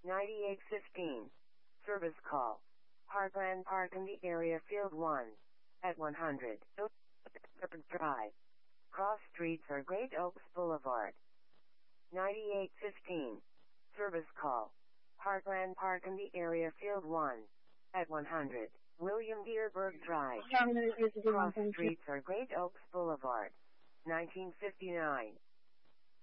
9815. Service call. Heartland Park in the area Field 1. At 100. Drive. Cross streets are Great Oaks Boulevard. 9815. Service call. Heartland Park in the area Field 1. At 100. William Dearberg Drive. Cross streets are Great Oaks Boulevard. 1959.